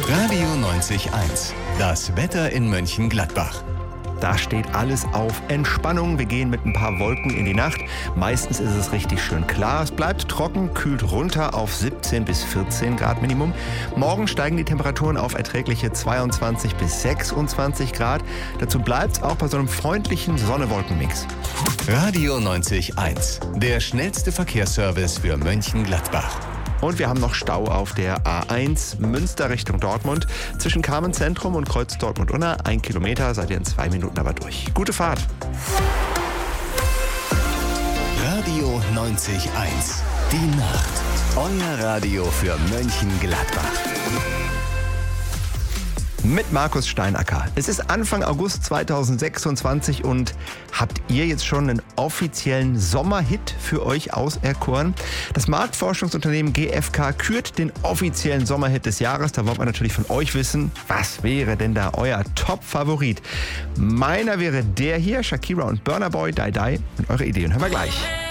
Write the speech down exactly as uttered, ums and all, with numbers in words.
Radio neunzig Komma eins. Das Wetter in Mönchengladbach. Da steht alles auf Entspannung. Wir gehen mit ein paar Wolken in die Nacht. Meistens ist es richtig schön klar. Es bleibt trocken, kühlt runter auf siebzehn bis vierzehn Grad Minimum. Morgen steigen die Temperaturen auf erträgliche zweiundzwanzig bis sechsundzwanzig Grad. Dazu bleibt es auch bei so einem freundlichen Sonne-Wolken-Mix. Radio neunzig Komma eins. Der schnellste Verkehrsservice für Mönchengladbach. Und wir haben noch Stau auf der A eins Münster Richtung Dortmund. Zwischen Carmen Zentrum und Kreuz Dortmund-Unna. Ein Kilometer, seid ihr in zwei Minuten aber durch. Gute Fahrt. Radio neunzig Komma eins. Die Nacht. Euer Radio für Mönchengladbach. Mit Markus Steinacker. Es ist Anfang August zweitausendsechsundzwanzig und habt ihr jetzt schon einen offiziellen Sommerhit für euch auserkoren? Das Marktforschungsunternehmen G F K kürt den offiziellen Sommerhit des Jahres. Da wollen wir natürlich von euch wissen, was wäre denn da euer Top-Favorit? Meiner wäre der hier, Shakira und Burna Boy, Die Die. Und eure Ideen hören wir gleich.